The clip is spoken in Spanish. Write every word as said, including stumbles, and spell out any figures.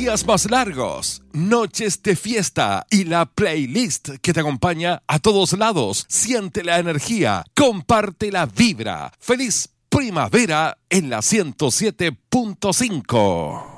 días más largos, noches de fiesta y la playlist que te acompaña a todos lados. Siente la energía, comparte la vibra. ¡Feliz primavera en la ciento siete punto cinco!